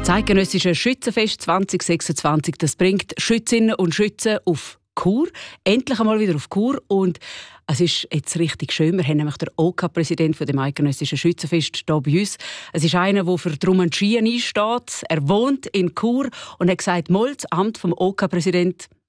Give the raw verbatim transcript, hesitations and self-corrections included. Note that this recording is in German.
Das Eidgenössische Schützenfest zwanzig sechsundzwanzig, das bringt Schützinnen und Schützen auf Chur. Endlich einmal wieder auf Chur. Und es ist jetzt richtig schön. Wir haben nämlich den O K-Präsident des Eidgenössischen Schützenfest hier bei uns. Es ist einer, der für Drum und Ski einsteht. Er wohnt in Chur und hat gesagt, mal, das Amt vom O K-Präsident,